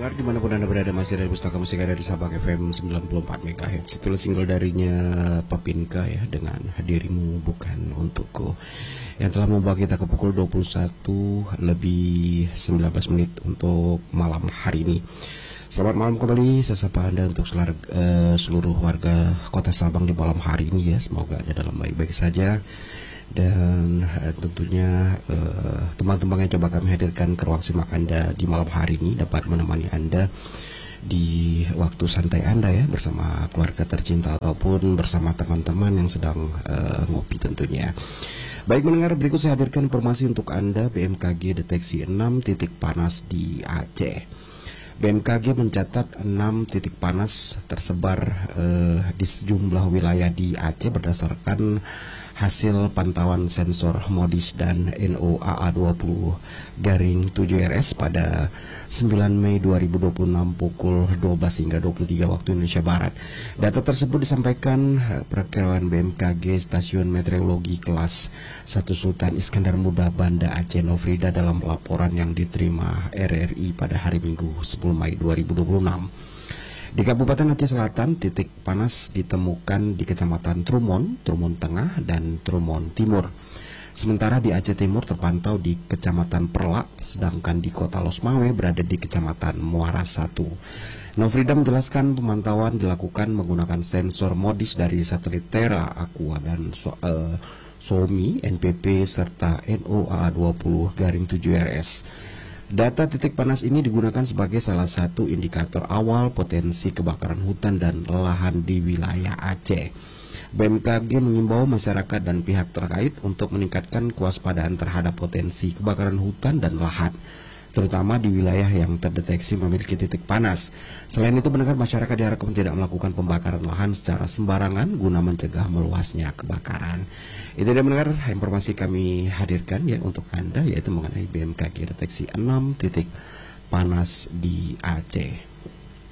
pendengar dimanapun Anda berada, masih dari Pustaka Musik ada di Sabang FM 94 MHz. Itulah single darinya Papinka ya, dengan Dirimu Bukan Untukku, yang telah membawa kita ke pukul 21 lebih 19 menit untuk malam hari ini. Selamat malam kembali, saya sapa Anda untuk seluruh warga Kota Sabang di malam hari ini ya. Semoga Anda dalam baik-baik saja. Dan tentunya teman-teman yang coba kami hadirkan ke ruang simak Anda di malam hari ini dapat menemani Anda di waktu santai Anda ya, bersama keluarga tercinta ataupun bersama teman-teman yang sedang ngopi tentunya. Baik mendengar, berikut saya hadirkan informasi untuk Anda. BMKG deteksi 6 titik panas di Aceh. BMKG mencatat 6 titik panas tersebar di sejumlah wilayah di Aceh berdasarkan hasil pantauan sensor MODIS dan NOAA20-7RS pada 9 Mei 2026 pukul 12 hingga 23 waktu Indonesia Barat. Data tersebut disampaikan perkiraan BMKG Stasiun Meteorologi Kelas 1 Sultan Iskandar Muda Banda Aceh Nofrida dalam laporan yang diterima RRI pada hari Minggu 10 Mei 2026. Di Kabupaten Aceh Selatan, titik panas ditemukan di Kecamatan Trumon, Trumon Tengah, dan Trumon Timur. Sementara di Aceh Timur terpantau di Kecamatan Perlak, sedangkan di Kota Losmawe berada di Kecamatan Muara 1. Nofrida menjelaskan pemantauan dilakukan menggunakan sensor MODIS dari satelit Terra, Aqua, dan SOMI, NPP, serta NOAA20-7RS. Data titik panas ini digunakan sebagai salah satu indikator awal potensi kebakaran hutan dan lahan di wilayah Aceh. BMKG mengimbau masyarakat dan pihak terkait untuk meningkatkan kewaspadaan terhadap potensi kebakaran hutan dan lahan, terutama di wilayah yang terdeteksi memiliki titik panas. Selain itu, mendengar masyarakat diharapkan tidak melakukan pembakaran lahan secara sembarangan guna mencegah meluasnya kebakaran. Itu dia mendengar informasi kami hadirkan ya untuk Anda, yaitu mengenai BMKG deteksi 6 titik panas di Aceh.